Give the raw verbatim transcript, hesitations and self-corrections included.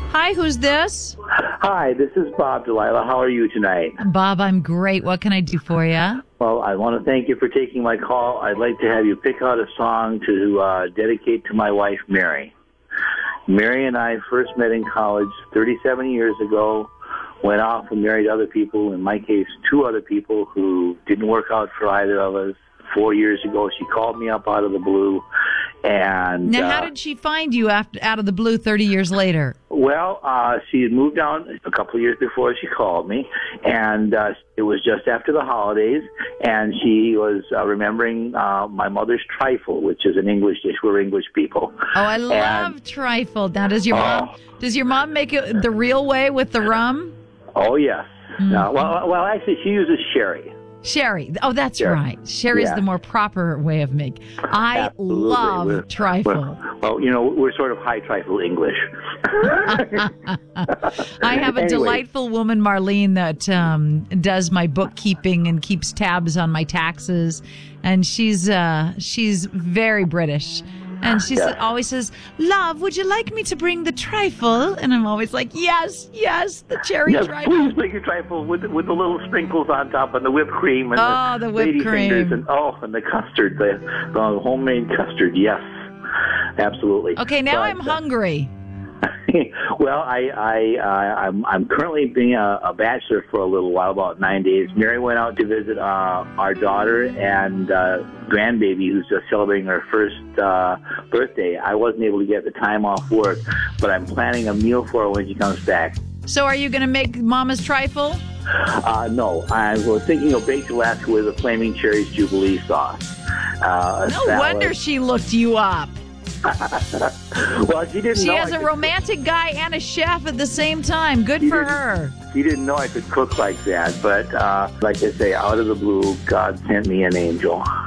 Hi, who's this? Hi, this is Bob Delilah. How are you tonight? Bob, I'm great. What can I do for you? Well, I want to thank you for taking my call. I'd like to have you pick out a song to uh, dedicate to my wife, Mary. Mary and I first met in college thirty-seven years ago, went off and married other people, in my case, two other people who didn't work out for either of us. Four years ago, she called me up out of the blue. And now, uh, how did she find you after out of the blue thirty years later? Well, uh, she had moved down a couple of years before she called me, and uh, it was just after the holidays, and she was uh, remembering uh, my mother's trifle, which is an English dish. We're English people. Oh, I love and, trifle. Now, does your oh, mom does your mom make it the real way with the rum? Oh, yes. Mm-hmm. Uh, well, well, actually, she uses sherry. Sherry. Oh, that's Sherry. right. Sherry is Yeah. the more proper way of making. I Absolutely. love We're, trifle. We're, well, you know, we're sort of high trifle English. I have a Anyway. delightful woman, Marlene, that um, does my bookkeeping and keeps tabs on my taxes, and she's uh, she's very British. And she Yeah. sa- always says, "Love, would you like me to bring the trifle?" And I'm always like, "Yes, yes, the cherry Yes, trifle." please make your trifle with with the little sprinkles on top and the whipped cream and Oh, the whipped lady cream. fingers and oh, and the custard, the, the homemade custard. Yes, absolutely. Okay, now But, I'm hungry. well, I, I, uh, I'm, I'm currently being a, a bachelor for a little while, about nine days. Mary went out to visit uh, our daughter and uh, grandbaby, who's just celebrating her first uh, birthday. I wasn't able to get the time off work, but I'm planning a meal for her when she comes back. So are you going to make Mama's trifle? Uh, no, I was thinking of baked Alaska with a Flaming Cherries Jubilee sauce. Uh, a No salad. wonder she looked you up. Well, she didn't She know has I a could- romantic guy and a chef at the same time. Good She for didn't- her. She didn't know I could cook like that, but uh, like I say, out of the blue, God sent me an angel.